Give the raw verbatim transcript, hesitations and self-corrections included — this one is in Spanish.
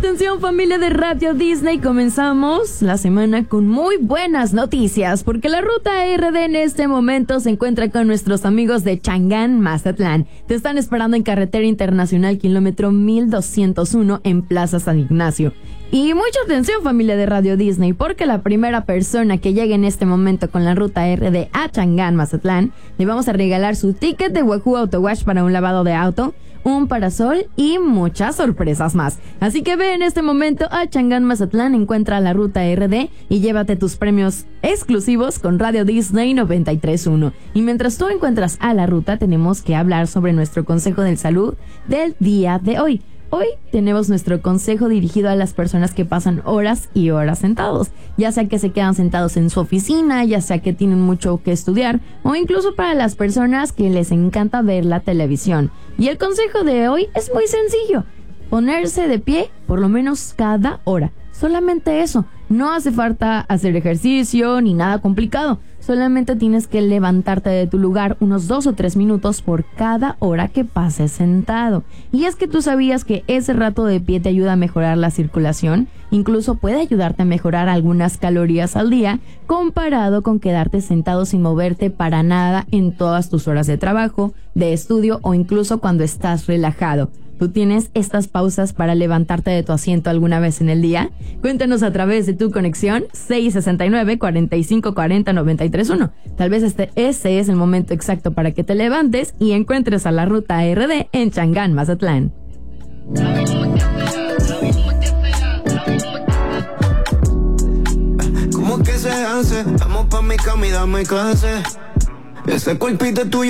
Atención, familia de Radio Disney, comenzamos la semana con muy buenas noticias, porque la ruta R D en este momento se encuentra con nuestros amigos de Changán, Mazatlán. Te están esperando en Carretera Internacional, kilómetro mil doscientos uno, en Plaza San Ignacio. Y mucha atención, familia de Radio Disney, porque la primera persona que llegue en este momento con la ruta R D a Changán, Mazatlán, le vamos a regalar su ticket de Wahoo Auto Wash para un lavado de auto, un parasol y muchas sorpresas más. Así que ve en este momento a Changán, Mazatlán, encuentra la ruta R D y llévate tus premios exclusivos con Radio Disney noventa y tres punto uno. Y mientras tú encuentras a la ruta, tenemos que hablar sobre nuestro consejo de salud del día de hoy. Hoy tenemos nuestro consejo dirigido a las personas que pasan horas y horas sentados, ya sea que se quedan sentados en su oficina, ya sea que tienen mucho que estudiar, o incluso para las personas que les encanta ver la televisión. Y el consejo de hoy es muy sencillo: ponerse de pie por lo menos cada hora. Solamente eso, no hace falta hacer ejercicio ni nada complicado. Solamente tienes que levantarte de tu lugar unos dos o tres minutos por cada hora que pases sentado. Y es que tú sabías que ese rato de pie te ayuda a mejorar la circulación, incluso puede ayudarte a mejorar algunas calorías al día, comparado con quedarte sentado sin moverte para nada en todas tus horas de trabajo, de estudio o incluso cuando estás relajado. ¿Tú tienes estas pausas para levantarte de tu asiento alguna vez en el día? Cuéntanos a través de tu conexión seis sesenta y nueve, cuarenta y cinco cuarenta, noventa y tres uno. Tal vez este, ese es el momento exacto para que te levantes y encuentres a la ruta R D en Changán, Mazatlán. ¿Cómo que se hace? Vamos pa' mi cama y dame clase. Ese cuerpito tuyo